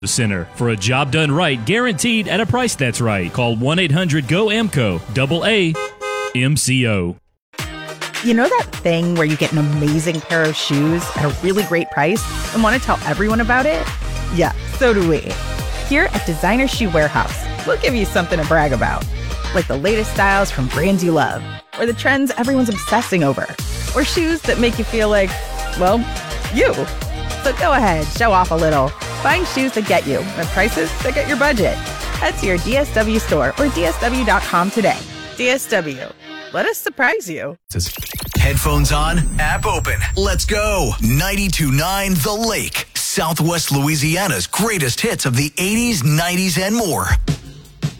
Center for a job done right, guaranteed at a price that's right. Call 1-800-GO-AMCO, AAMCO. You know that thing where you get an amazing pair of shoes at a really great price and want to tell everyone about it? Yeah, so do we. Here at Designer Shoe Warehouse, we'll give you something to brag about, like the latest styles from brands you love, or the trends everyone's obsessing over, or shoes that make you feel like, well, you. So go ahead, show off a little. Find shoes that get you at prices that get your budget. Head to your DSW store or DSW.com today. DSW. Let us surprise you. Headphones on, app open. Let's go. 92.9 The Lake, Southwest Louisiana's greatest hits of the 80s, 90s, and more.